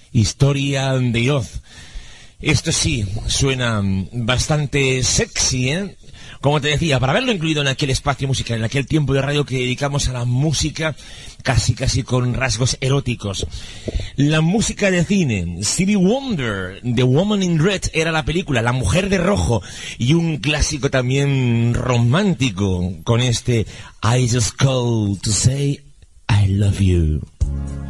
Historia de Oz. Esto sí, suena bastante sexy, ¿eh? Como te decía, para haberlo incluido en aquel espacio musical, en aquel tiempo de radio que dedicamos a la música casi con rasgos eróticos. La música de cine, Stevie Wonder, The Woman in Red era la película, La Mujer de Rojo, y un clásico también romántico con este I Just Called to Say I Love You.